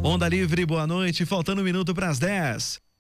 Onda Livre, boa noite. Faltando um minuto para as 10.